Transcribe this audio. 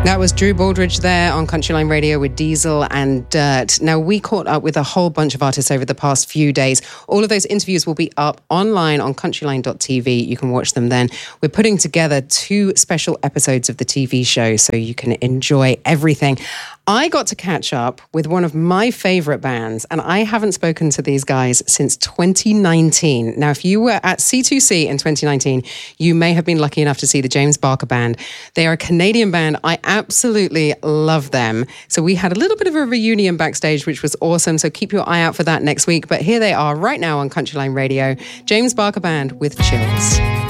That was Drew Baldridge there on Countryline Radio with Diesel and Dirt. Now, we caught up with a whole bunch of artists over the past few days. All of those interviews will be up online on countryline.tv. You can watch them then. We're putting together 2 special episodes of the TV show so you can enjoy everything. I got to catch up with one of my favorite bands, and I haven't spoken to these guys since 2019. Now, if you were at C2C in 2019, you may have been lucky enough to see the James Barker Band. They are a Canadian band. I absolutely love them. So we had a little bit of a reunion backstage, which was awesome. So keep your eye out for that next week. But here they are right now on Countryline Radio. James Barker Band with Chills.